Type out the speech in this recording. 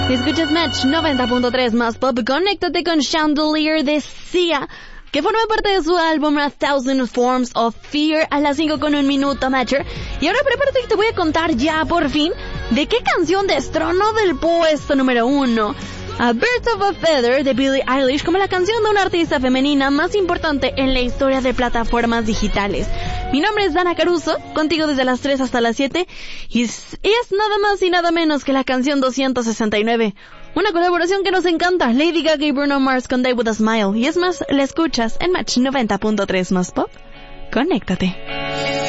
Escuchas Match 90.3 más pop. Conéctate con Chandelier de Sia, que forma parte de su álbum A Thousand Forms of Fear, a las 5:01 Matcher. Y ahora prepárate que te voy a contar ya por fin de qué canción destronó del puesto número 1 a Birds of a Feather de Billie Eilish como la canción de una artista femenina más importante en la historia de plataformas digitales. Mi nombre es Dana Caruso, contigo desde las 3 hasta las 7, y es nada más y nada menos que la canción 269. Una colaboración que nos encanta, Lady Gaga y Bruno Mars con Die With A Smile. Y es más, la escuchas en Match 90.3 más pop. Conéctate.